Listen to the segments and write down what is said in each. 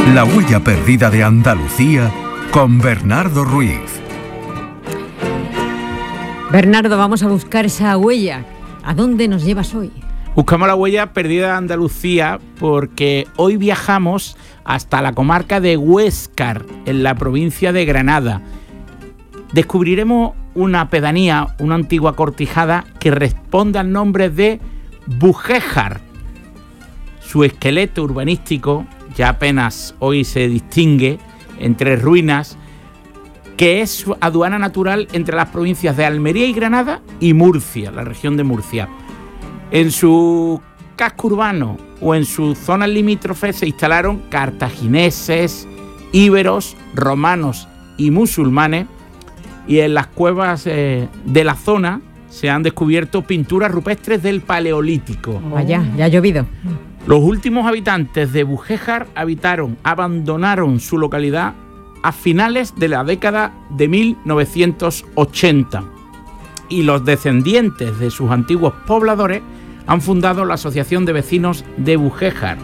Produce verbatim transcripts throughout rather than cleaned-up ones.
La huella perdida de Andalucía con Bernardo Ruiz. Bernardo, vamos a buscar esa huella. ¿A dónde nos llevas hoy? Buscamos la huella perdida de Andalucía porque hoy viajamos hasta la comarca de Huéscar, en la provincia de Granada. Descubriremos una pedanía, una antigua cortijada que responde al nombre de Bujéjar. Su esqueleto urbanístico ya apenas hoy se distingue entre ruinas, que es su aduana natural entre las provincias de Almería y Granada y Murcia, la región de Murcia. En su casco urbano o en sus zonas limítrofes se instalaron cartagineses, íberos, romanos y musulmanes, y en las cuevas eh, de la zona se han descubierto pinturas rupestres del Paleolítico. Vaya, ya ha llovido. Los últimos habitantes de Bujéjar habitaron, abandonaron su localidad a finales de la década de mil novecientos ochenta, y los descendientes de sus antiguos pobladores han fundado la Asociación de Vecinos de Bujéjar.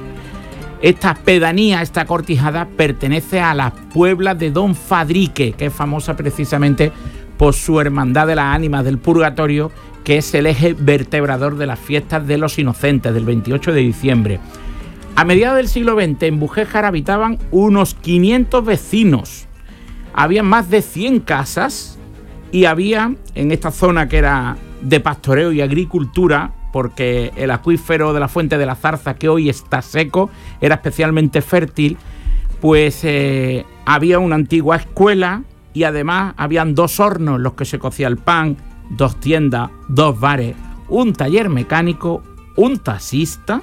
Esta pedanía, esta cortijada, pertenece a la Puebla de Don Fadrique, que es famosa precisamente por su Hermandad de las Ánimas del Purgatorio, que es el eje vertebrador de las fiestas de los Inocentes del veintiocho de diciembre. A mediados del siglo veinte en Bujéjar habitaban unos quinientos vecinos. Había más de cien casas y había en esta zona, que era de pastoreo y agricultura, porque el acuífero de la Fuente de la Zarza, que hoy está seco, era especialmente fértil, pues eh, había una antigua escuela y además habían dos hornos en los que se cocía el pan, dos tiendas, dos bares, un taller mecánico, un taxista,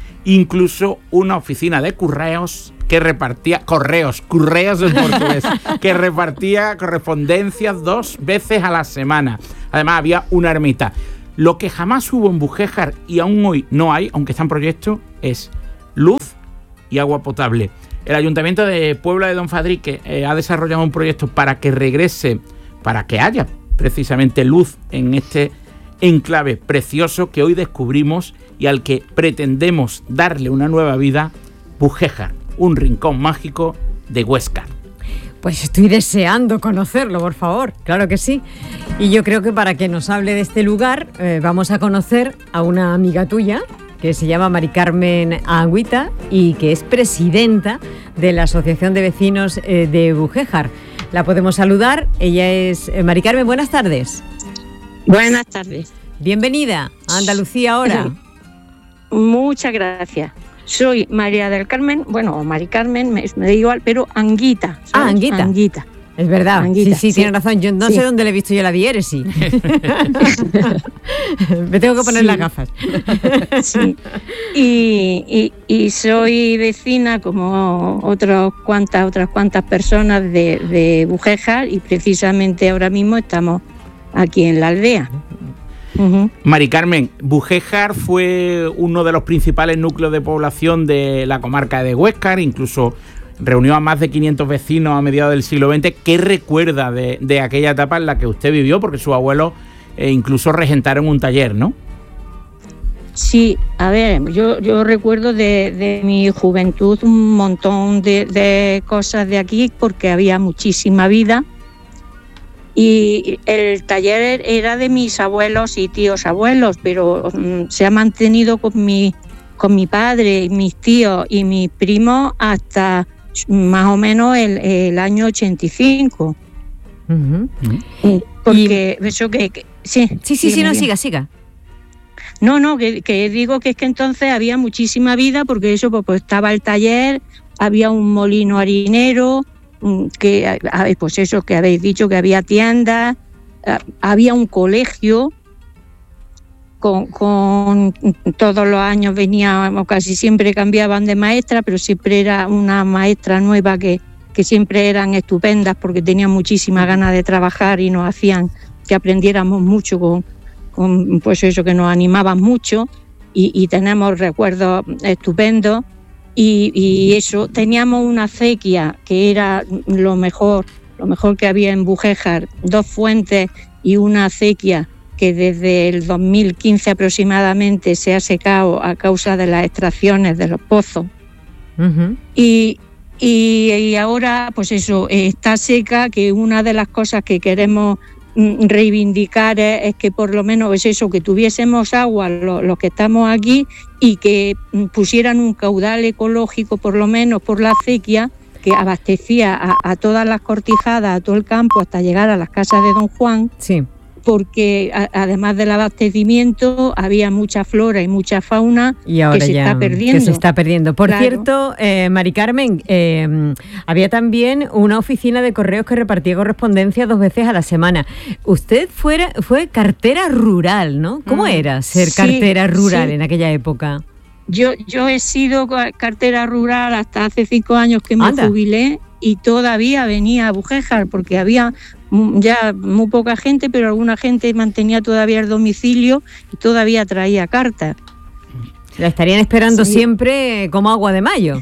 incluso una oficina de correos que repartía, correos, correos en portugués, que repartía correspondencias dos veces a la semana. Además había una ermita. Lo que jamás hubo en Bujéjar y aún hoy no hay, aunque está en proyecto, es luz y agua potable. El Ayuntamiento de Puebla de Don Fadrique eh, ha desarrollado un proyecto para que regrese, para que haya precisamente luz en este enclave precioso que hoy descubrimos y al que pretendemos darle una nueva vida. Bujéjar, un rincón mágico de Huéscar. Pues estoy deseando conocerlo, por favor, claro que sí. Y yo creo que para que nos hable de este lugar eh, vamos a conocer a una amiga tuya que se llama Mari Carmen Agüita y que es presidenta de la Asociación de Vecinos eh, de Bujéjar. La podemos saludar. Ella es eh, Mari Carmen, buenas tardes. Buenas tardes. Bienvenida a Andalucía ahora. Muchas gracias. Soy María del Carmen, bueno, Mari Carmen, me, me da igual, pero Anguita. ¿Sabes? Ah, Anguita. Anguita. Es verdad, Anguita, sí, sí, sí, tiene razón. Yo no sí. sé dónde le he visto yo la diéresis. Me tengo que poner sí. las gafas. Sí. Y, y, y soy vecina, como otras cuantas, otras cuantas personas de, de Bujéjar, y precisamente ahora mismo estamos aquí en la aldea. Uh-huh. Mari Carmen, Bujéjar fue uno de los principales núcleos de población de la comarca de Huéscar, incluso reunió a más de quinientos vecinos a mediados del siglo veinte. ¿Qué recuerda de, de aquella etapa en la que usted vivió? Porque sus abuelos eh, incluso regentaron un taller, ¿no? Sí, a ver, yo, yo recuerdo de, de mi juventud un montón de, de cosas de aquí, porque había muchísima vida. Y el taller era de mis abuelos y tíos abuelos, pero um, se ha mantenido con mi, con mi padre, mis tíos y mis primos hasta más o menos el, el año ochenta y cinco. Uh-huh. Porque y... eso que, que sí, sí, sí, sí, no, siga, siga. No, no, que, que digo que es que entonces había muchísima vida, porque eso pues, pues estaba el taller, había un molino harinero, que pues eso que habéis dicho, que había tiendas, había un colegio con, con todos los años venía, casi siempre cambiaban de maestra, pero siempre era una maestra nueva que, que siempre eran estupendas, porque tenían muchísimas ganas de trabajar y nos hacían que aprendiéramos mucho con, con pues eso, que nos animaban mucho, y, y tenemos recuerdos estupendos. Y, y eso, teníamos una acequia que era lo mejor, lo mejor que había en Bujéjar, dos fuentes y una acequia que desde el dos mil quince aproximadamente se ha secado a causa de las extracciones de los pozos. Uh-huh. Y, y, y ahora pues eso, está seca, que una de las cosas que queremos reivindicar es, es que por lo menos es eso, que tuviésemos agua los, los que estamos aquí y que pusieran un caudal ecológico por lo menos por la acequia que abastecía a, a todas las cortijadas, a todo el campo hasta llegar a las casas de Don Juan. Sí. Porque a, además del abastecimiento había mucha flora y mucha fauna y ahora que se ya, está perdiendo. Que se está perdiendo. Por claro. cierto, eh, Mari Carmen, eh, había también una oficina de correos que repartía correspondencia dos veces a la semana. Usted fuera, fue cartera rural, ¿no? ¿Cómo mm, era ser sí, cartera rural sí. en aquella época? Yo, yo he sido cartera rural hasta hace cinco años que me Anda. jubilé y todavía venía a Bujéjar porque había ya muy poca gente, pero alguna gente mantenía todavía el domicilio y todavía traía cartas. La estarían esperando sí. siempre como agua de mayo.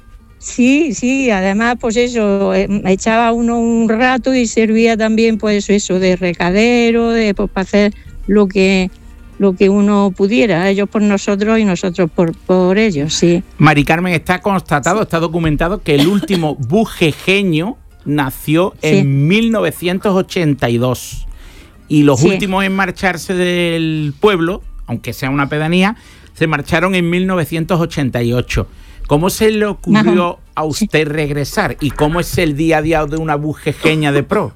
Sí, sí, además pues eso, echaba uno un rato y servía también pues eso de recadero, de pues para hacer lo que lo que uno pudiera, ellos por nosotros y nosotros por, por ellos, sí. Mari Carmen, está constatado, está documentado que el último bujejeño nació sí. en mil novecientos ochenta y dos y los sí. últimos en marcharse del pueblo, aunque sea una pedanía, se marcharon en mil novecientos ochenta y ocho. ¿Cómo se le ocurrió Ajá. a usted regresar y cómo es el día a día de una bujejeña de pro?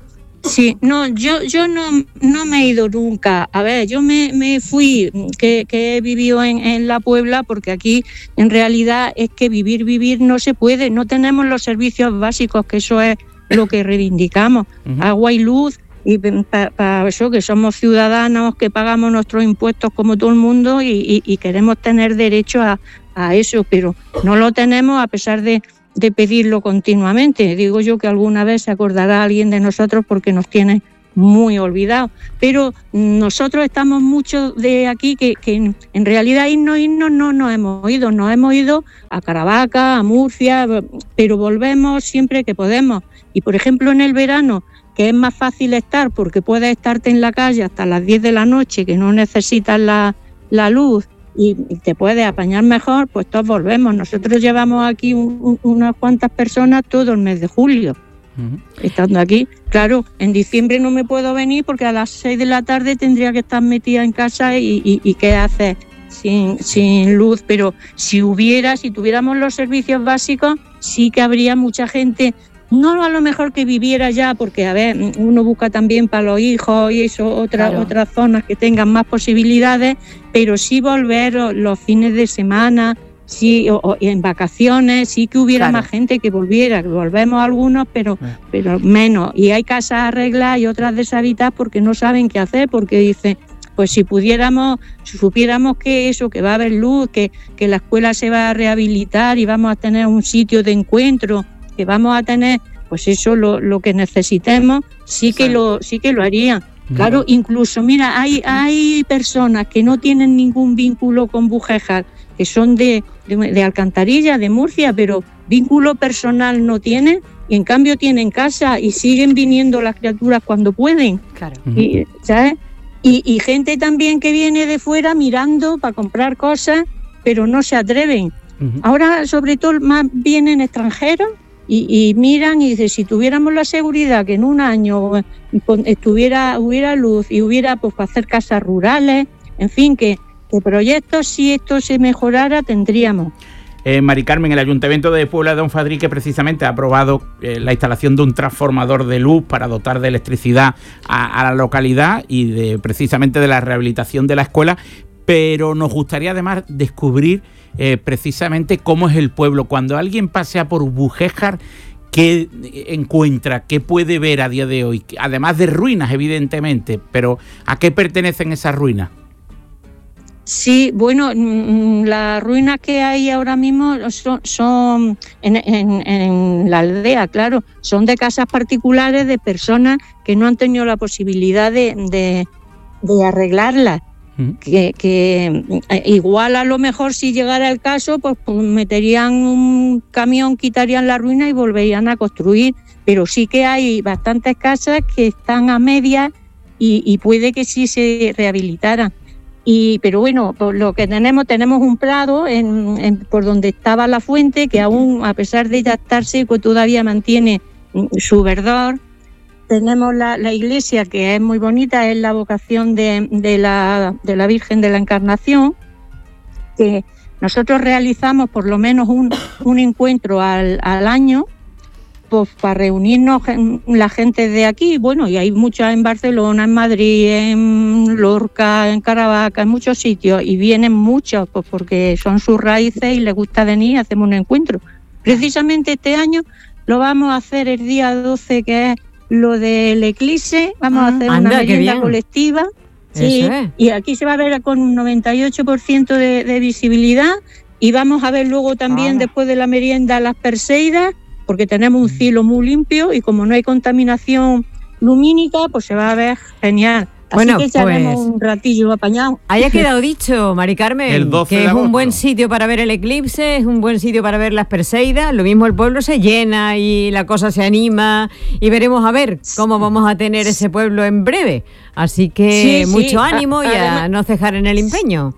Sí, no, yo yo no, no me he ido nunca. A ver, yo me, me fui, que, que he vivido en, en La Puebla, porque aquí en realidad es que vivir, vivir no se puede. No tenemos los servicios básicos, que eso es lo que reivindicamos. Uh-huh. Agua y luz, y para pa eso que somos ciudadanos, que pagamos nuestros impuestos como todo el mundo y, y, y queremos tener derecho a, a eso, pero no lo tenemos a pesar de... de pedirlo continuamente. Digo yo que alguna vez se acordará alguien de nosotros porque nos tiene muy olvidados. Pero nosotros estamos muchos de aquí que, que en realidad irnos, irnos no nos hemos ido. Nos hemos ido a Caravaca, a Murcia, pero volvemos siempre que podemos. Y por ejemplo en el verano, que es más fácil estar porque puedes estarte en la calle hasta las diez de la noche, que no necesitas la, la luz, y te puedes apañar mejor, pues todos volvemos. Nosotros llevamos aquí un, un, unas cuantas personas todo el mes de julio, uh-huh. estando aquí. Claro, en diciembre no me puedo venir porque a las seis de la tarde tendría que estar metida en casa y, y, y ¿qué haces sin, sin luz? Pero si hubiera, si tuviéramos los servicios básicos, sí que habría mucha gente. No a lo mejor que viviera ya, porque a ver, uno busca también para los hijos y eso, otra, claro. otras zonas que tengan más posibilidades, pero sí volver los fines de semana, sí, o, o en vacaciones, sí que hubiera claro. más gente que volviera, que volvemos algunos, pero, eh. pero menos. Y hay casas arregladas y otras deshabitadas porque no saben qué hacer, porque dicen, pues si pudiéramos, si supiéramos que eso, que va a haber luz, que, que la escuela se va a rehabilitar y vamos a tener un sitio de encuentro, que vamos a tener, pues eso lo, lo que necesitemos, sí que lo sí que lo harían. Claro, incluso, mira, hay hay personas que no tienen ningún vínculo con Bujéjar, que son de, de, de Alcantarilla, de Murcia, pero vínculo personal no tienen, y en cambio tienen casa y siguen viniendo las criaturas cuando pueden. Claro. Y, ¿sabes? Y, y gente también que viene de fuera mirando para comprar cosas, pero no se atreven. Uh-huh. Ahora, sobre todo, más vienen extranjeros, Y, y miran y dicen, si tuviéramos la seguridad que en un año estuviera hubiera luz y hubiera pues para hacer casas rurales, en fin, que, que proyectos, si esto se mejorara, tendríamos. Eh, Mari Carmen, el Ayuntamiento de Puebla de Don Fadrique precisamente ha aprobado eh, la instalación de un transformador de luz para dotar de electricidad a, a la localidad y de precisamente de la rehabilitación de la escuela, pero nos gustaría además descubrir Eh, precisamente cómo es el pueblo. Cuando alguien pasea por Bujéjar, ¿qué encuentra? ¿Qué puede ver a día de hoy? Además de ruinas, evidentemente, pero ¿a qué pertenecen esas ruinas? Sí, bueno, las ruinas que hay ahora mismo son, son en, en, en la aldea, claro, son de casas particulares de personas que no han tenido la posibilidad de, de, de arreglarlas. Que, que igual a lo mejor si llegara el caso pues, pues meterían un camión, quitarían la ruina y volverían a construir, pero sí que hay bastantes casas que están a medias y, y puede que sí se rehabilitaran. Y, pero bueno, por lo que tenemos, tenemos un prado en, en, por donde estaba la fuente, que aún, a pesar de ya estar seco, todavía mantiene su verdor. Tenemos la, la iglesia, que es muy bonita, es la vocación de, de, la, de la Virgen de la Encarnación, que nosotros realizamos por lo menos un, un encuentro al, al año, pues para reunirnos la gente de aquí. Bueno, y hay muchas en Barcelona, en Madrid, en Lorca, en Caravaca, en muchos sitios, y vienen muchos pues porque son sus raíces y les gusta venir y hacemos un encuentro. Precisamente este año lo vamos a hacer el día doce, que es lo del eclipse. Vamos ah, a hacer anda, una merienda colectiva. Sí, es. Y aquí se va a ver con un noventa y ocho por ciento de, de visibilidad, y vamos a ver luego también ah. después de la merienda las Perseidas, porque tenemos un cielo muy limpio y como no hay contaminación lumínica, pues se va a ver genial. Así bueno, que echaremos pues, un ratillo apañado. Haya quedado dicho, Mari Carmen, que es un buen sitio para ver el eclipse, es un buen sitio para ver las Perseidas. Lo mismo, el pueblo se llena y la cosa se anima, y veremos a ver cómo vamos a tener ese pueblo en breve. Así que sí, mucho sí. ánimo a, y a además, no cejar en el empeño.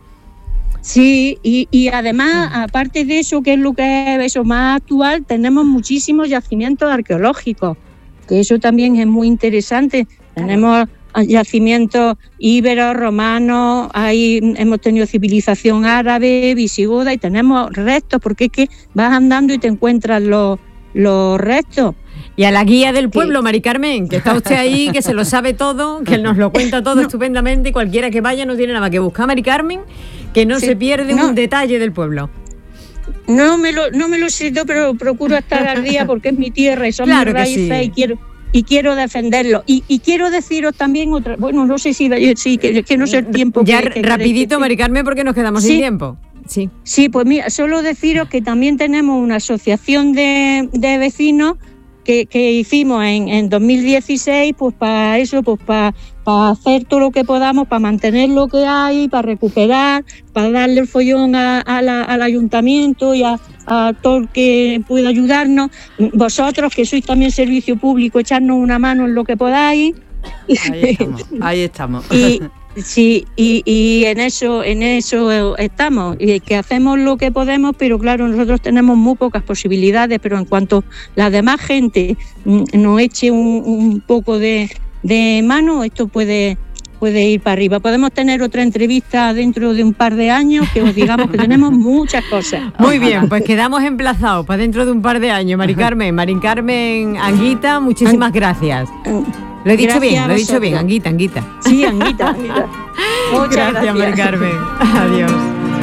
Sí, y, y además, aparte de eso, que es lo que es eso más actual, tenemos muchísimos yacimientos arqueológicos, que eso también es muy interesante. Tenemos yacimientos íberos, romanos, ahí hemos tenido civilización árabe, visigoda, y tenemos restos, porque es que vas andando y te encuentras los, los restos. Y a la guía del pueblo, sí. Mari Carmen, que está usted ahí, que se lo sabe todo, que nos lo cuenta todo no. estupendamente, y cualquiera que vaya no tiene nada más que buscar, Mari Carmen, que no sí. se pierde no. un detalle del pueblo. No me lo, no me lo sé, pero procuro estar al día porque es mi tierra y son claro mis raíces sí. y quiero y quiero defenderlo. Y, y quiero deciros también otra, bueno, no sé si sí, que, que no sé el tiempo. Ya que, que rapidito, que, Mari Carmen, porque nos quedamos sí. sin tiempo. Sí. Sí, pues mira, solo deciros que también tenemos una asociación de, de vecinos que, que hicimos en, en dos mil dieciséis, pues para eso, pues para, para hacer todo lo que podamos, para mantener lo que hay, para recuperar, para darle el follón a, a la, al ayuntamiento y a, a todo el que pueda ayudarnos. Vosotros, que sois también servicio público, echarnos una mano en lo que podáis. Ahí estamos, ahí estamos. Y, sí, y, y en eso, en eso estamos, y que hacemos lo que podemos, pero claro, nosotros tenemos muy pocas posibilidades, pero en cuanto la demás gente nos eche un, un poco de, de mano, esto puede, puede ir para arriba. Podemos tener otra entrevista dentro de un par de años, que os digamos que tenemos muchas cosas. Muy bien, pues quedamos emplazados para dentro de un par de años. Mari Carmen, Mari Carmen Anguita, muchísimas gracias. Lo he dicho gracias bien, lo he dicho bien, Anguita, Anguita. Sí, Anguita, Anguita. Muchas gracias, gracias. Mari Carmen. Adiós.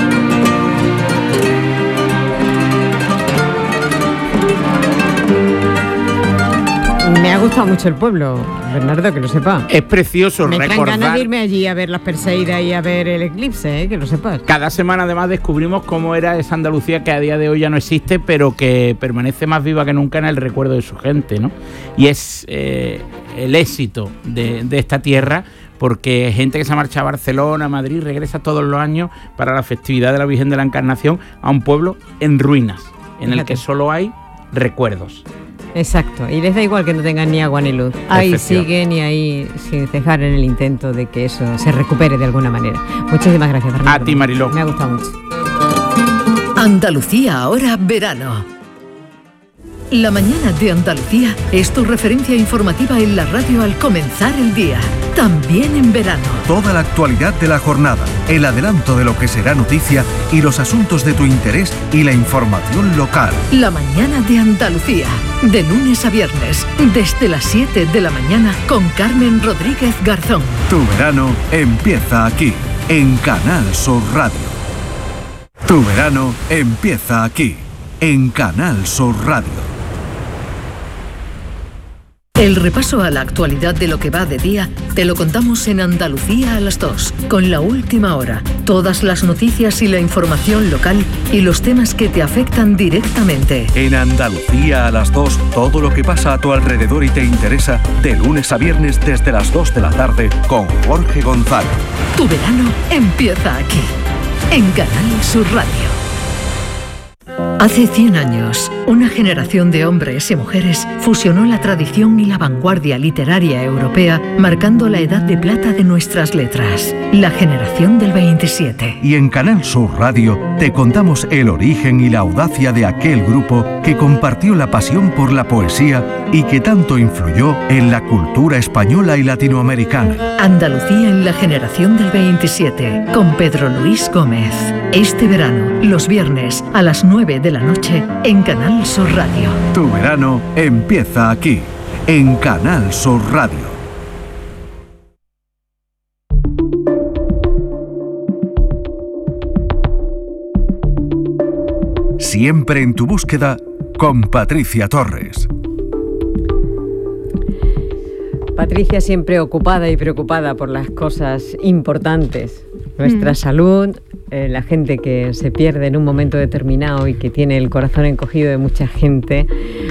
Me ha gustado mucho el pueblo, Bernardo, que lo sepa. Es precioso Me recordar. Me traen ganas de irme allí a ver las Perseidas y a ver el eclipse, ¿eh? Que lo sepas. Cada semana además descubrimos cómo era esa Andalucía que a día de hoy ya no existe, pero que permanece más viva que nunca en el recuerdo de su gente, ¿no? Y es eh, el éxito de, de esta tierra, porque gente que se marcha a Barcelona, a Madrid, regresa todos los años para la festividad de la Virgen de la Encarnación a un pueblo en ruinas, en Fíjate. el que solo hay recuerdos. Exacto, y les da igual que no tengan ni agua ni luz. Ahí siguen y ahí sin cejar en el intento de que eso se recupere de alguna manera. Muchísimas gracias, Fernando. A ti, Mariló. Me ha gustado mucho. Andalucía ahora verano. La mañana de Andalucía es tu referencia informativa en la radio al comenzar el día. También en verano. Toda la actualidad de la jornada, el adelanto de lo que será noticia y los asuntos de tu interés y la información local. La mañana de Andalucía, de lunes a viernes, desde las siete de la mañana con Carmen Rodríguez Garzón. Tu verano empieza aquí, en Canal Sur Radio. Tu verano empieza aquí, en Canal Sur Radio. El repaso a la actualidad de lo que va de día te lo contamos en Andalucía a las dos, con La Última Hora, todas las noticias y la información local y los temas que te afectan directamente. En Andalucía a las dos, todo lo que pasa a tu alrededor y te interesa, de lunes a viernes desde las dos de la tarde con Jorge González. Tu verano empieza aquí, en Canal Sur Radio. Hace cien años, una generación de hombres y mujeres fusionó la tradición y la vanguardia literaria europea, marcando la edad de plata de nuestras letras, la generación del veintisiete. Y en Canal Sur Radio te contamos el origen y la audacia de aquel grupo que compartió la pasión por la poesía y que tanto influyó en la cultura española y latinoamericana. Andalucía en la generación del veintisiete, con Pedro Luis Gómez. Este verano, los viernes a las nueve de la noche, en Canal Sur Radio. Tu verano empieza aquí, en Canal Sur Radio. Siempre en tu búsqueda, con Patricia Torres. Patricia siempre ocupada y preocupada por las cosas importantes. Nuestra mm. salud, eh, la gente que se pierde en un momento determinado y que tiene el corazón encogido de mucha gente,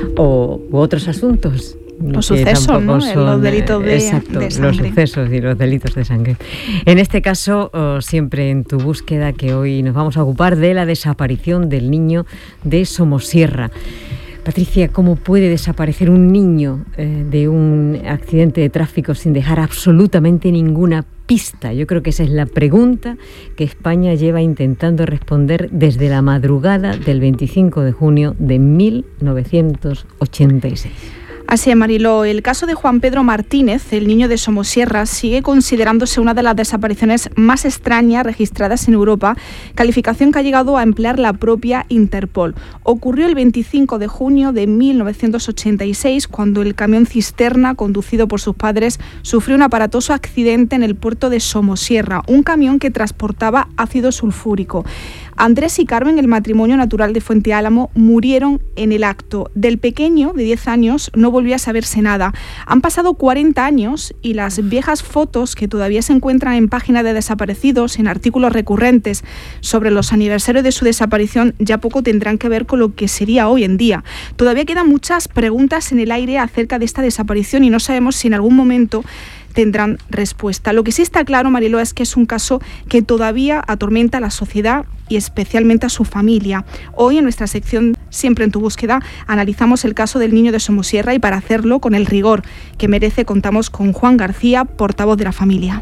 o u otros asuntos. Los sucesos, ¿no? Son, los delitos de, exacto, de sangre. Los sucesos y los delitos de sangre. En este caso, oh, siempre en tu búsqueda, que hoy nos vamos a ocupar de la desaparición del niño de Somosierra. Patricia, ¿cómo puede desaparecer un niño eh, de un accidente de tráfico sin dejar absolutamente ninguna pista? Yo creo que esa es la pregunta que España lleva intentando responder desde la madrugada del veinticinco de junio de mil novecientos ochenta y seis. Así es, Mariló. El caso de Juan Pedro Martínez, el niño de Somosierra, sigue considerándose una de las desapariciones más extrañas registradas en Europa, calificación que ha llegado a emplear la propia Interpol. Ocurrió el veinticinco de junio de mil novecientos ochenta y seis, cuando el camión cisterna, conducido por sus padres, sufrió un aparatoso accidente en el puerto de Somosierra, un camión que transportaba ácido sulfúrico. Andrés y Carmen, el matrimonio natural de Fuente Álamo, murieron en el acto. Del pequeño, de diez años, no volvió a saberse nada. Han pasado cuarenta años y las viejas fotos que todavía se encuentran en páginas de desaparecidos, en artículos recurrentes sobre los aniversarios de su desaparición, ya poco tendrán que ver con lo que sería hoy en día. Todavía quedan muchas preguntas en el aire acerca de esta desaparición y no sabemos si en algún momento tendrán respuesta. Lo que sí está claro, Mariló, es que es un caso que todavía atormenta a la sociedad y especialmente a su familia. Hoy en nuestra sección Siempre en tu búsqueda analizamos el caso del niño de Somosierra y para hacerlo con el rigor que merece contamos con Juan García, portavoz de la familia.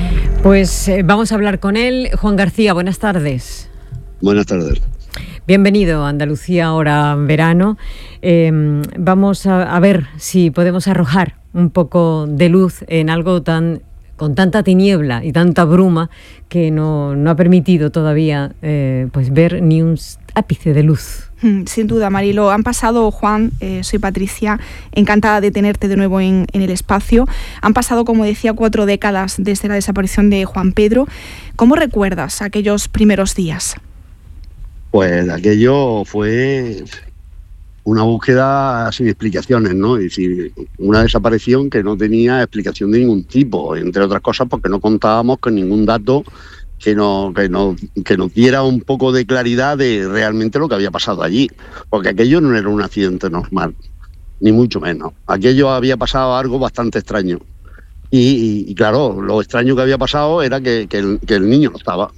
Pues eh, vamos a hablar con él. Juan García, buenas tardes. Buenas tardes. Bienvenido a Andalucía, ahora verano. Eh, vamos a, a ver si podemos arrojar un poco de luz en algo tan con tanta tiniebla y tanta bruma que no, no ha permitido todavía eh, pues ver ni un ápice de luz. Sin duda, Marilo. Han pasado, Juan, eh, soy Patricia, encantada de tenerte de nuevo en, en el espacio. Han pasado, como decía, cuatro décadas desde la desaparición de Juan Pedro. ¿Cómo recuerdas aquellos primeros días? Pues aquello fue una búsqueda sin explicaciones, ¿no? Es decir, una desaparición que no tenía explicación de ningún tipo, entre otras cosas porque no contábamos con ningún dato que nos, que nos, que nos diera un poco de claridad de realmente lo que había pasado allí, porque aquello no era un accidente normal, ni mucho menos. Aquello había pasado algo bastante extraño. Y, y, y claro, lo extraño que había pasado era que, que, el, que el niño no estaba.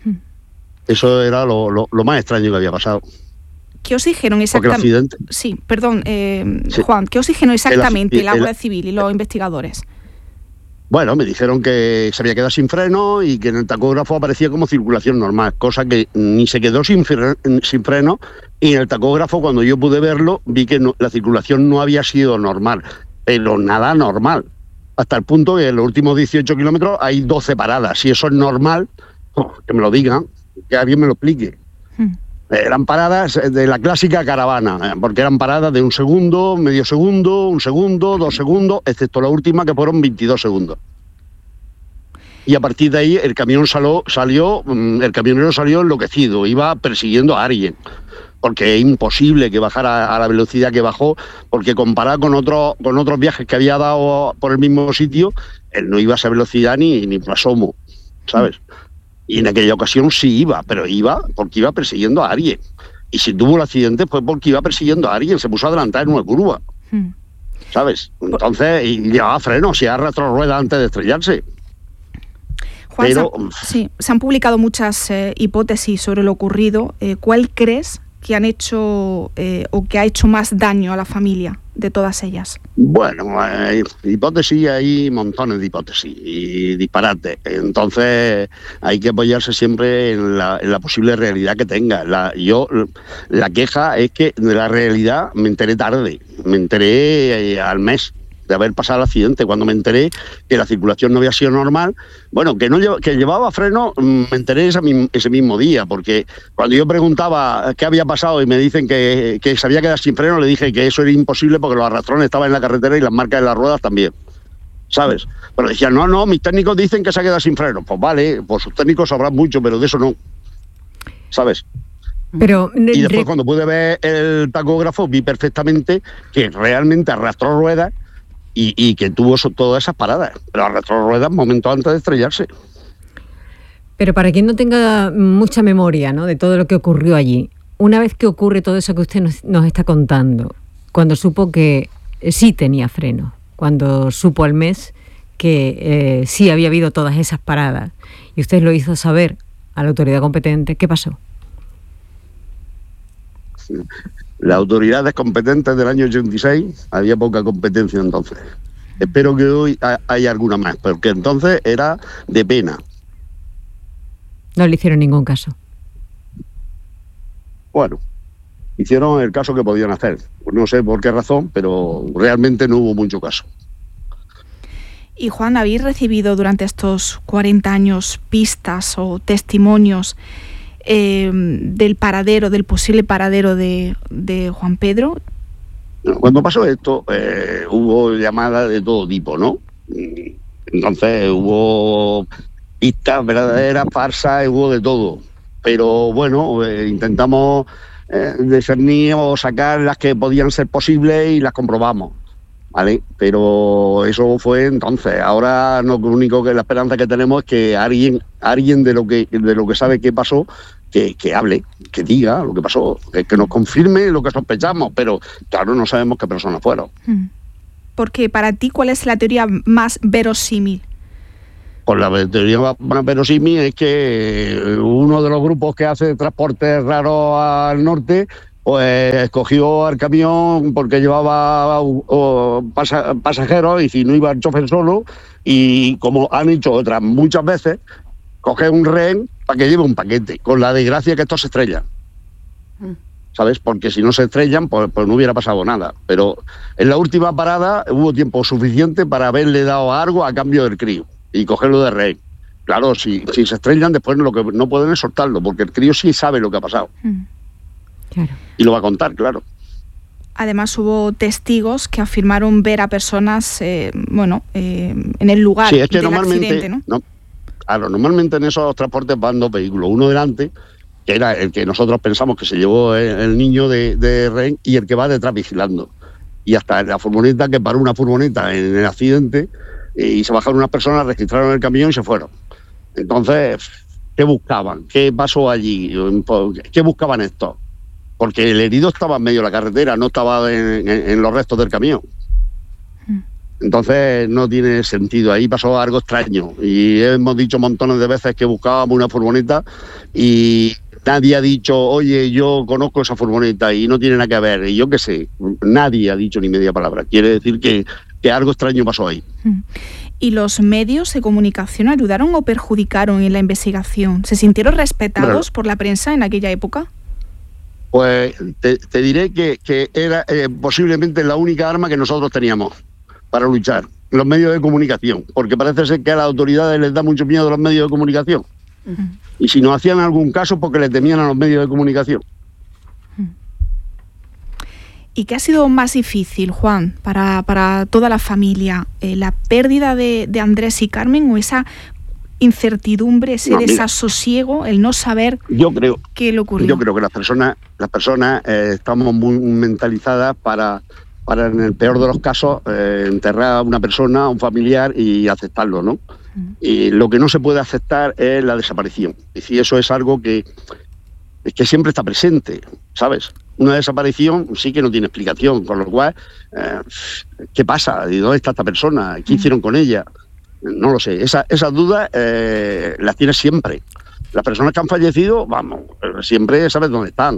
Eso era lo, lo, lo más extraño que había pasado. ¿Qué os dijeron exactamente? Sí, perdón, eh, sí. Juan, ¿qué os dijeron exactamente el, la Guardia Civil y los investigadores? Bueno, me dijeron que se había quedado sin freno y que en el tacógrafo aparecía como circulación normal, cosa que ni se quedó sin, fre sin freno, y en el tacógrafo, cuando yo pude verlo, vi que no, la circulación no había sido normal, pero nada normal, hasta el punto que en los últimos dieciocho kilómetros hay doce paradas. Si eso es normal, oh, que me lo digan, que alguien me lo explique. Hmm. Eran paradas de la clásica caravana, porque eran paradas de un segundo, medio segundo, un segundo, dos segundos, excepto la última que fueron veintidós segundos. Y a partir de ahí el camión salió, salió, el camionero salió enloquecido, iba persiguiendo a alguien, porque es imposible que bajara a la velocidad que bajó, porque comparado con otros con otros viajes que había dado por el mismo sitio, él no iba a esa velocidad ni, ni por asomo, ¿sabes? Y en aquella ocasión sí iba, pero iba porque iba persiguiendo a alguien. Y si tuvo el accidente fue porque iba persiguiendo a alguien, se puso a adelantar en una curva, hmm. ¿sabes? Entonces, y llevaba frenos, y arrastró ruedas antes de estrellarse. Juan, pero, se, han, sí, se han publicado muchas eh, hipótesis sobre lo ocurrido. Eh, ¿Cuál crees que han hecho eh, o que ha hecho más daño a la familia de todas ellas? Bueno, hay hipótesis, hay montones de hipótesis y disparates. Entonces hay que apoyarse siempre en la, en la posible realidad que tenga. La, yo, la queja es que de la realidad me enteré tarde, me enteré eh, al mes de haber pasado el accidente, cuando me enteré que la circulación no había sido normal, bueno, que no lleva, que llevaba freno, me enteré ese, ese mismo día, porque cuando yo preguntaba qué había pasado y me dicen que, que se había quedado sin freno, le dije que eso era imposible porque los arrastrones estaban en la carretera y las marcas de las ruedas también, ¿sabes? Pero decían, no, no, mis técnicos dicen que se ha quedado sin freno. Pues vale, pues sus técnicos sabrán mucho, pero de eso no, ¿sabes? Pero, y después cuando pude ver el tacógrafo vi perfectamente que realmente arrastró ruedas Y, y que tuvo so, todas esas paradas, pero arrastró ruedas momentos antes de estrellarse. Pero para quien no tenga mucha memoria, ¿no?, de todo lo que ocurrió allí, una vez que ocurre todo eso que usted nos, nos está contando, cuando supo que sí tenía freno, cuando supo al mes que eh, sí había habido todas esas paradas, y usted lo hizo saber a la autoridad competente, ¿qué pasó? Sí. Las autoridades competentes del año ochenta y seis, había poca competencia entonces. Espero que hoy haya alguna más, porque entonces era de pena. No le hicieron ningún caso. Bueno, hicieron el caso que podían hacer. Pues no sé por qué razón, pero realmente no hubo mucho caso. Y Juan, ¿habéis recibido durante estos cuarenta años pistas o testimonios Eh, del paradero, del posible paradero de, de Juan Pedro? Cuando pasó esto, eh, hubo llamadas de todo tipo, ¿no? Entonces hubo pistas verdaderas, farsas, hubo de todo. Pero bueno, eh, intentamos eh, discernir o sacar las que podían ser posibles y las comprobamos, ¿vale? Pero eso fue entonces. Ahora no, lo único que la esperanza que tenemos es que alguien, alguien de lo que de lo que sabe qué pasó, que, que hable, que diga lo que pasó, que, que nos confirme lo que sospechamos, pero claro, no sabemos qué personas fueron. Porque para ti, ¿cuál es la teoría más verosímil? Pues la teoría más verosímil es que uno de los grupos que hace transportes raros al norte, pues escogió al camión porque llevaba uh, pasa, pasajeros y si no iba el chofer solo, y como han hecho otras muchas veces, coge un rehén para que lleve un paquete, con la desgracia que estos se estrellan. ¿Sabes? Porque si no se estrellan, pues, pues no hubiera pasado nada. Pero en la última parada hubo tiempo suficiente para haberle dado algo a cambio del crío y cogerlo de rehén. Claro, si, si se estrellan, después lo que no pueden es soltarlo, porque el crío sí sabe lo que ha pasado. Mm. Claro. Y lo va a contar, claro. Además hubo testigos que afirmaron ver a personas, eh, bueno, eh, en el lugar sí, es que del normalmente, accidente, ¿no? no Claro, normalmente en esos transportes van dos vehículos, uno delante, que era el que nosotros pensamos que se llevó el, el niño de, de rehén, y el que va detrás vigilando. Y hasta la furgoneta, que paró una furgoneta en el accidente, y se bajaron unas personas, registraron el camión y se fueron. Entonces, ¿qué buscaban? ¿Qué pasó allí? ¿Qué buscaban estos? Porque el herido estaba en medio de la carretera, no estaba en, en, en los restos del camión. Entonces no tiene sentido, ahí pasó algo extraño y hemos dicho montones de veces que buscábamos una furgoneta y nadie ha dicho, oye, yo conozco esa furgoneta y no tiene nada que ver, y yo qué sé, nadie ha dicho ni media palabra. Quiere decir que, que algo extraño pasó ahí. ¿Y los medios de comunicación ayudaron o perjudicaron en la investigación? ¿Se sintieron respetados bueno, por la prensa en aquella época? Pues te, te diré que, que era eh, posiblemente la única arma que nosotros teníamos para luchar, los medios de comunicación, porque parece ser que a las autoridades les da mucho miedo a los medios de comunicación. Uh-huh. Y si no hacían algún caso, porque le temían a los medios de comunicación. Uh-huh. ¿Y qué ha sido más difícil, Juan, para, para toda la familia? Eh, ¿La pérdida de, de Andrés y Carmen o esa incertidumbre, ese no, desasosiego, el no saber yo creo, qué le ocurrió? Yo creo que las personas, las personas eh, estamos muy mentalizadas para... para en el peor de los casos eh, enterrar a una persona, a un familiar y aceptarlo, ¿no? Mm. Y lo que no se puede aceptar es la desaparición. Y si eso es algo que, es que siempre está presente, ¿sabes? Una desaparición sí que no tiene explicación, con lo cual, eh, ¿qué pasa? ¿Y dónde está esta persona? ¿Qué mm. hicieron con ella? No lo sé. Esa, esas dudas eh, las tienes siempre. Las personas que han fallecido, vamos, siempre sabes dónde están.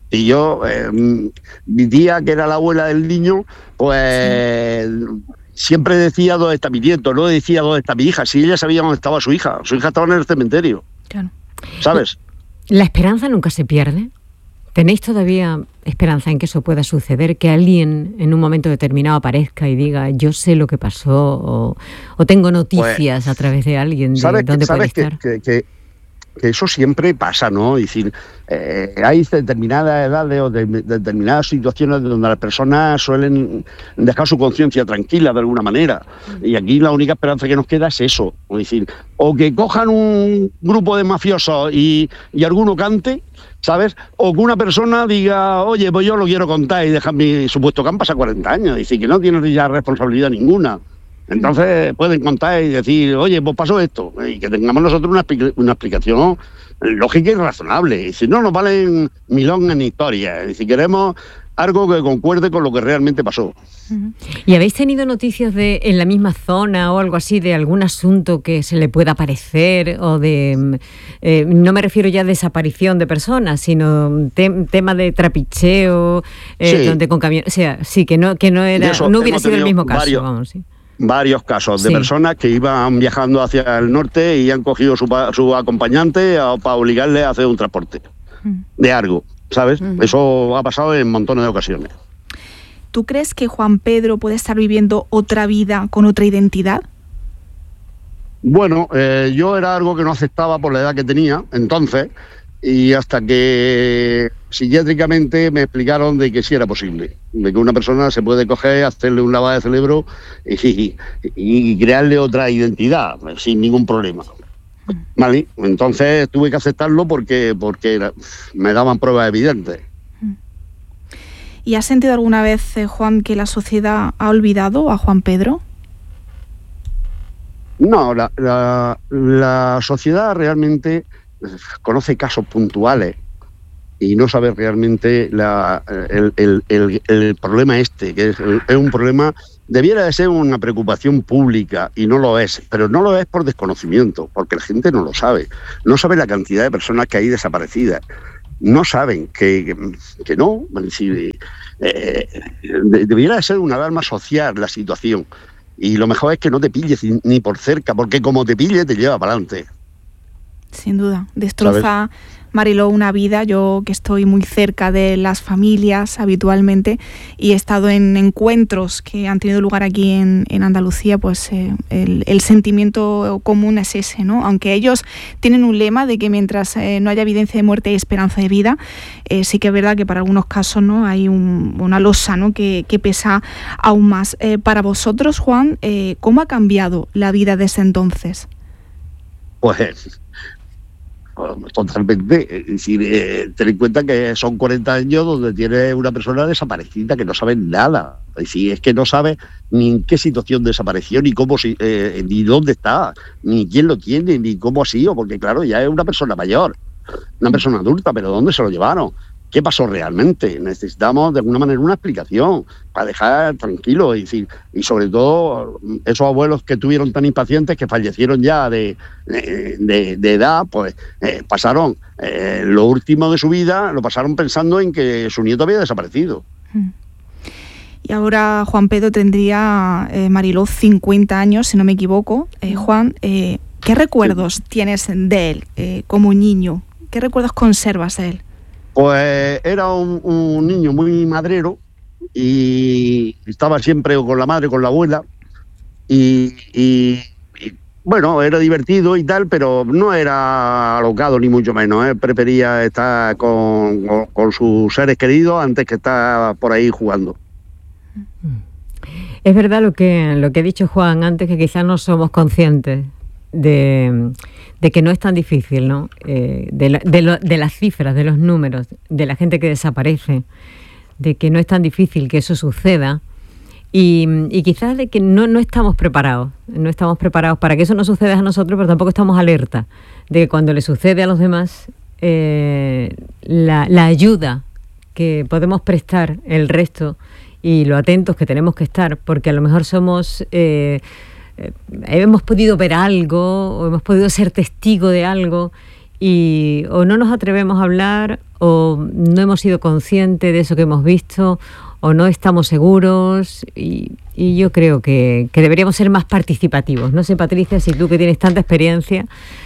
Y yo, eh, mi tía, que era la abuela del niño, pues sí. siempre decía dónde está mi nieto, no decía dónde está mi hija. Si ella sabía dónde estaba su hija, su hija estaba en el cementerio. Claro. ¿Sabes? ¿La esperanza nunca se pierde? ¿Tenéis todavía esperanza en que eso pueda suceder? Que alguien en un momento determinado aparezca y diga, yo sé lo que pasó, o, o tengo noticias pues, a través de alguien de ¿sabes dónde que, puede sabes estar? Que, que, que, que eso siempre pasa, ¿no? Es decir, eh, hay determinadas edades o de, de determinadas situaciones donde las personas suelen dejar su conciencia tranquila de alguna manera. Y aquí la única esperanza que nos queda es eso. Es decir, o que cojan un grupo de mafiosos y, y alguno cante, ¿sabes? O que una persona diga, oye, pues yo lo quiero contar y dejar mi supuesto que han pasado cuarenta años. Es decir, que no tienen ya responsabilidad ninguna. Entonces pueden contar y decir, oye, pues pasó esto, y que tengamos nosotros una, una explicación lógica y razonable. Y si no nos valen milongas ni historias, y si queremos algo que concuerde con lo que realmente pasó. ¿Y habéis tenido noticias de en la misma zona o algo así de algún asunto que se le pueda parecer, o de, eh, no me refiero ya a desaparición de personas, sino te, tema de trapicheo, eh, sí. donde con camiones, o sea, sí, que no, que no era, no hubiera sido el mismo caso, varios, vamos, sí. Varios casos de sí. personas que iban viajando hacia el norte y han cogido su, su acompañante a, para obligarle a hacer un transporte mm. de algo, ¿sabes? Mm. Eso ha pasado en montones de ocasiones. ¿Tú crees que Juan Pedro puede estar viviendo otra vida con otra identidad? Bueno, eh, yo era algo que no aceptaba por la edad que tenía entonces, y hasta que psiquiátricamente me explicaron de que sí era posible, de que una persona se puede coger, hacerle un lavado de cerebro y, y, y crearle otra identidad sin ningún problema. ¿Vale? Entonces tuve que aceptarlo porque, porque me daban pruebas evidentes. ¿Y has sentido alguna vez, eh, Juan, que la sociedad ha olvidado a Juan Pedro? No, la, la, la sociedad realmente conoce casos puntuales y no sabe realmente la, el, el, el, el problema este, que es, es un problema, debiera de ser una preocupación pública y no lo es, pero no lo es por desconocimiento, porque la gente no lo sabe, no sabe la cantidad de personas que hay desaparecidas, no saben que, que, que no, es decir, eh, debiera de ser una alarma social la situación, y lo mejor es que no te pilles ni por cerca, porque como te pille te lleva para adelante. Sin duda, destroza, Mariló, una vida. Yo que estoy muy cerca de las familias habitualmente y he estado en encuentros que han tenido lugar aquí en, en Andalucía, pues eh, el, el sentimiento común es ese, ¿no? Aunque ellos tienen un lema de que mientras eh, no haya evidencia de muerte hay esperanza de vida, eh, sí que es verdad que para algunos casos, ¿no?, hay un, una losa, ¿no?, que, que pesa aún más. Eh, para vosotros, Juan, eh, ¿cómo ha cambiado la vida desde entonces? Pues totalmente, es decir, eh, ten en cuenta que son cuarenta años donde tiene una persona desaparecida que no sabe nada, es decir, es que no sabe ni en qué situación desapareció, ni cómo, eh, ni dónde está, ni quién lo tiene, ni cómo ha sido, porque claro, ya es una persona mayor, una persona adulta, pero ¿dónde se lo llevaron? ¿Qué pasó realmente? Necesitamos de alguna manera una explicación para dejar tranquilo, es decir, y sobre todo esos abuelos que tuvieron tan impacientes que fallecieron ya de, de, de edad, pues eh, pasaron eh, lo último de su vida, lo pasaron pensando en que su nieto había desaparecido. Y ahora Juan Pedro tendría, eh, Mariló, cincuenta años, si no me equivoco. Eh, Juan, eh, ¿qué recuerdos sí. tienes de él eh, como niño? ¿Qué recuerdos conservas de él? Pues era un, un niño muy madrero y estaba siempre con la madre, con la abuela y, y, y bueno, era divertido y tal, pero no era alocado ni mucho menos, ¿eh? Prefería estar con, con, con sus seres queridos antes que estar por ahí jugando. Es verdad lo que, lo que ha dicho Juan antes, que quizás no somos conscientes de, de que no es tan difícil, ¿no? Eh, de, la, de, lo, de las cifras, de los números, de la gente que desaparece, de que no es tan difícil que eso suceda y, y quizás de que no, no estamos preparados, no estamos preparados para que eso no suceda a nosotros, pero tampoco estamos alerta de que cuando le sucede a los demás, eh, la, la ayuda que podemos prestar el resto y lo atentos que tenemos que estar, porque a lo mejor somos... Eh, Eh, hemos podido ver algo o hemos podido ser testigo de algo y o no nos atrevemos a hablar o no hemos sido conscientes de eso que hemos visto, o no estamos seguros, y, y yo creo que, que deberíamos ser más participativos. No sé, Patricia, si tú, que tienes tanta experiencia,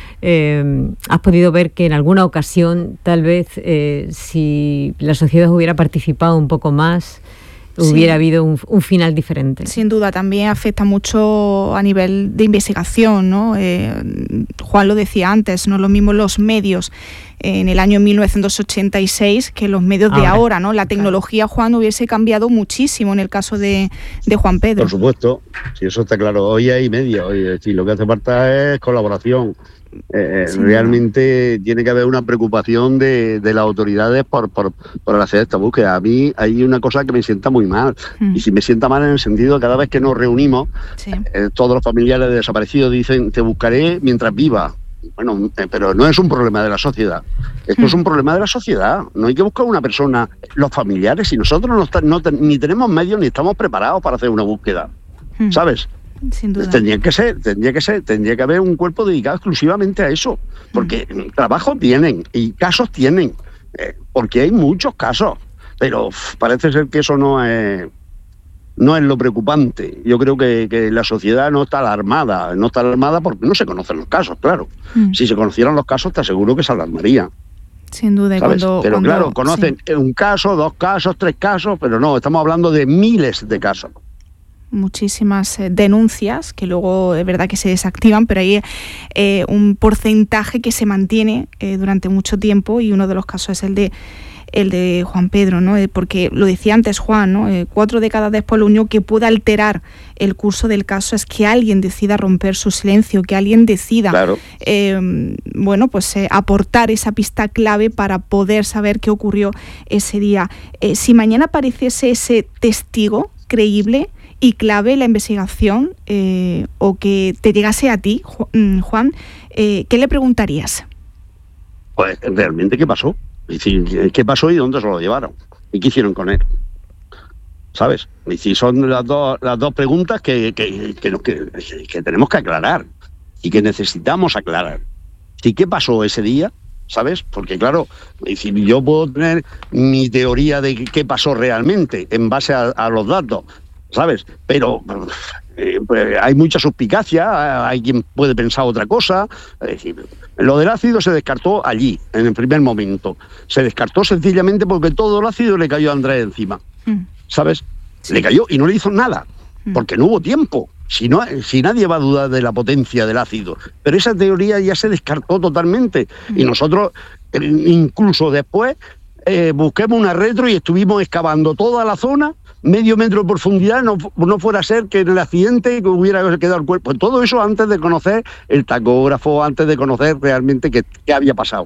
eh, has podido ver que en alguna ocasión, tal vez, eh, si la sociedad hubiera participado un poco más, hubiera sí. habido un, un final diferente. Sin duda, también afecta mucho a nivel de investigación, ¿no? Eh, Juan lo decía antes, no es lo mismo los medios en el año mil novecientos ochenta y seis que los medios ahora. de ahora, ¿no? La tecnología, Juan, hubiese cambiado muchísimo en el caso de, de Juan Pedro. Por supuesto, sí, eso está claro. Hoy hay medios, hoy, sí, lo que hace falta es colaboración. Eh, sí, realmente no. tiene que haber una preocupación de, de las autoridades por, por, por hacer esta búsqueda. A mí hay una cosa que me sienta muy mal, mm. y si me sienta mal en el sentido de cada vez que nos reunimos, sí. eh, todos los familiares de desaparecidos dicen: te buscaré mientras viva. Bueno, eh, pero no es un problema de la sociedad, esto mm. es un problema de la sociedad. No hay que buscar una persona, los familiares, si nosotros no, está, no ni tenemos medios ni estamos preparados para hacer una búsqueda, mm. ¿sabes? Sin duda. Tendría que ser, tendría que ser, tendría que haber un cuerpo dedicado exclusivamente a eso, porque mm. trabajo tienen y casos tienen, eh, porque hay muchos casos, pero uf, parece ser que eso no es, no es lo preocupante. Yo creo que, que la sociedad no está alarmada, no está alarmada porque no se conocen los casos, claro. Mm. Si se conocieran los casos, te aseguro que se alarmarían. Sin duda. Cuando, pero cuando, claro, conocen sí. un caso, dos casos, tres casos, pero no, estamos hablando de miles de casos. Muchísimas eh, denuncias que luego es verdad que se desactivan, pero hay eh, un porcentaje que se mantiene eh, durante mucho tiempo, y uno de los casos es el de el de Juan Pedro, ¿no? Eh, porque lo decía antes Juan, ¿no? Eh, cuatro décadas después, lo único que puede alterar el curso del caso es que alguien decida romper su silencio, que alguien decida claro. eh, bueno, pues eh, aportar esa pista clave para poder saber qué ocurrió ese día. Eh, si mañana apareciese ese testigo creíble y clave en la investigación, eh, o que te llegase a ti, Juan, eh, ¿qué le preguntarías? Pues realmente qué pasó, es decir, qué pasó y dónde se lo llevaron y qué hicieron con él, ¿sabes? Es decir, son las dos las dos preguntas que, que, que, que, que tenemos que aclarar y que necesitamos aclarar. ¿Y qué pasó ese día? ¿Sabes? Porque claro, es decir, yo puedo tener mi teoría de qué pasó realmente en base a, a los datos, ¿sabes? Pero eh, pues hay mucha suspicacia, hay quien puede pensar otra cosa. Es decir, lo del ácido se descartó allí, en el primer momento. Se descartó sencillamente porque todo el ácido le cayó a Andrés encima, ¿sabes? Sí. Le cayó y no le hizo nada, porque no hubo tiempo. Si, no, si nadie va a dudar de la potencia del ácido. Pero esa teoría ya se descartó totalmente. Y nosotros, incluso después, eh, busquemos una retro y estuvimos excavando toda la zona, medio metro de profundidad, no, no fuera a ser que en el accidente que hubiera quedado el cuerpo. Todo eso antes de conocer el tacógrafo, antes de conocer realmente qué, qué había pasado.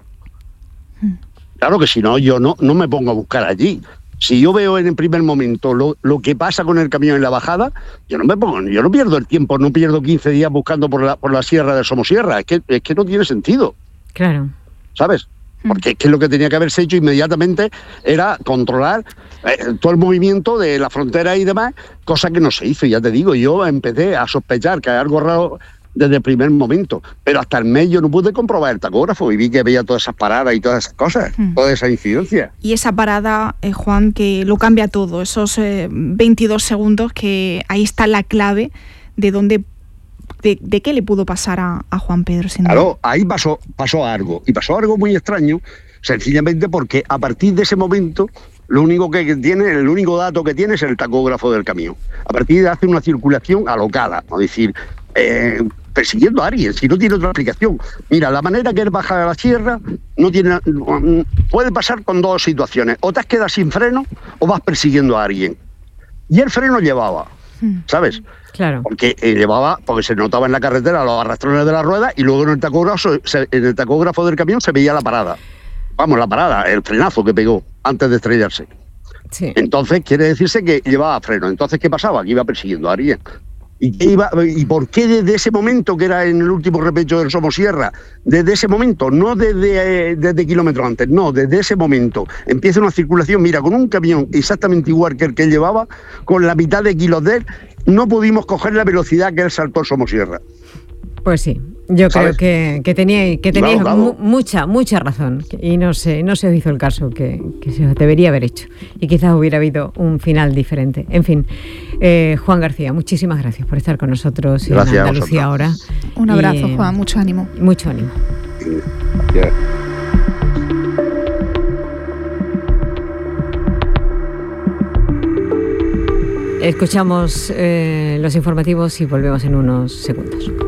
Claro que si no, yo no, no me pongo a buscar allí. Si yo veo en el primer momento lo, lo que pasa con el camión en la bajada, yo no me pongo, yo no pierdo el tiempo, no pierdo quince días buscando por la, por la sierra de Somosierra. Es que, es que no tiene sentido. Claro. ¿Sabes? Porque es que lo que tenía que haberse hecho inmediatamente era controlar eh, todo el movimiento de la frontera y demás, cosa que no se hizo. Ya te digo, yo empecé a sospechar que hay algo raro desde el primer momento, pero hasta el mes yo no pude comprobar el tacógrafo y vi que veía todas esas paradas y todas esas cosas, mm. toda esa incidencia. Y esa parada, eh, Juan, que lo cambia todo, esos eh, veintidós segundos, que ahí está la clave de dónde... De, de qué le pudo pasar a, a Juan Pedro. Sin claro, duda. Ahí pasó, pasó algo, y pasó algo muy extraño, sencillamente porque a partir de ese momento, lo único que tiene, el único dato que tiene es el tacógrafo del camión. A partir de hace una circulación alocada, es decir, eh, persiguiendo a alguien, si no tiene otra explicación. Mira, la manera que él baja a la sierra no tiene, puede pasar con dos situaciones, o te has quedado sin freno o vas persiguiendo a alguien. Y el freno llevaba, ¿sabes? Claro. Porque eh, llevaba, porque se notaba en la carretera los arrastrones de la rueda y luego en el tacógrafo, se, en el tacógrafo del camión se veía la parada. Vamos, la parada, el frenazo que pegó antes de estrellarse. Sí. Entonces quiere decirse que llevaba freno. Entonces, ¿qué pasaba? Que iba persiguiendo a alguien. ¿Y, qué iba, ¿Y por qué desde ese momento, que era en el último repecho del Somosierra, desde ese momento, no desde, eh, desde kilómetros antes, no, desde ese momento, empieza una circulación, mira, con un camión exactamente igual que el que él llevaba, con la mitad de kilos de él, no pudimos coger la velocidad que él saltó el Somosierra. Pues sí, Yo ¿sabes? creo que, que teníais, que teníais Claro, claro. mu- mucha, mucha razón y no se, no se os hizo el caso que, que se os debería haber hecho y quizás hubiera habido un final diferente. En fin, eh, Juan García, muchísimas gracias por estar con nosotros Gracias en a Andalucía ahora. Un abrazo, Y, eh, Juan, mucho ánimo. Mucho ánimo. Ya. Escuchamos eh, los informativos y volvemos en unos segundos.